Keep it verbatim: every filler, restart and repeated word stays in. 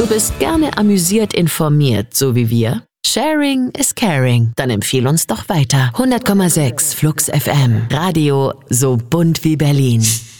Du bist gerne amüsiert informiert, so wie wir? Sharing is caring. Dann empfiehl uns doch weiter. hundert Komma sechs Flux F M. Radio so bunt wie Berlin.